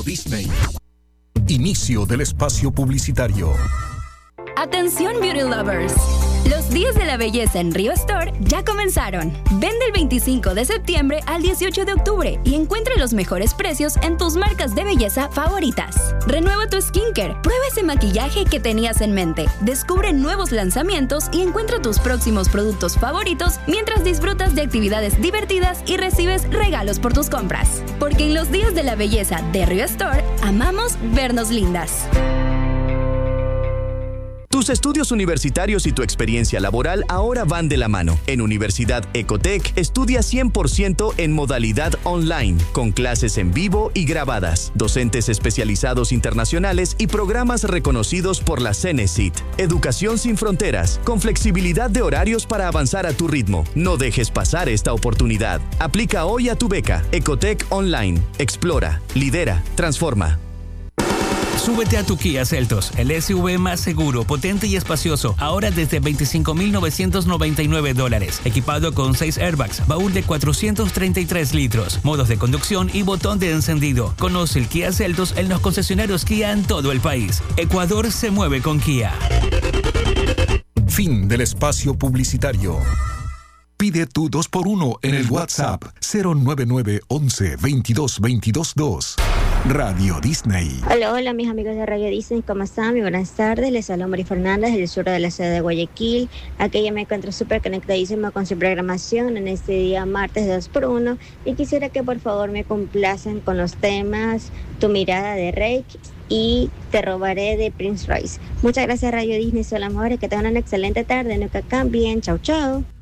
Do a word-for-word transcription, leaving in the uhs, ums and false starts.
Disney. Inicio del espacio publicitario. Atención Beauty Lovers. Los días de la belleza en Río Store ya comenzaron. Ven del veinticinco de septiembre al dieciocho de octubre y encuentra los mejores precios en tus marcas de belleza favoritas. Renueva tu skincare, prueba ese maquillaje que tenías en mente, descubre nuevos lanzamientos y encuentra tus próximos productos favoritos mientras disfrutas de actividades divertidas y recibes regalos por tus compras. Porque en los días de la belleza de Río Store, amamos vernos lindas. Tus estudios universitarios y tu experiencia laboral ahora van de la mano. En Universidad Ecotec, estudia cien por ciento en modalidad online, con clases en vivo y grabadas, docentes especializados internacionales y programas reconocidos por la Cenecit. Educación sin fronteras, con flexibilidad de horarios para avanzar a tu ritmo. No dejes pasar esta oportunidad. Aplica hoy a tu beca. Ecotec Online. Explora, lidera, transforma. Súbete a tu Kia Seltos, el S U V más seguro, potente y espacioso, ahora desde veinticinco mil novecientos noventa y nueve dólares, equipado con seis airbags, baúl de cuatrocientos treinta y tres litros, modos de conducción y botón de encendido. Conoce el Kia Seltos en los concesionarios Kia en todo el país. Ecuador se mueve con Kia. Fin del espacio publicitario. Pide tu dos por uno en el WhatsApp cero nueve nueve once veintidós veintidós dos. Radio Disney. Hola, hola mis amigos de Radio Disney, ¿cómo están? Muy buenas tardes, les habla Mari Fernández del sur de la ciudad de Guayaquil. Aquí ya me encuentro súper conectadísima con su programación en este día martes dos por uno y quisiera que por favor me complacen con los temas Tu mirada de Rake y Te robaré de Prince Royce. Muchas gracias Radio Disney, son las mejores, que tengan una excelente tarde, nunca cambien, chau chau.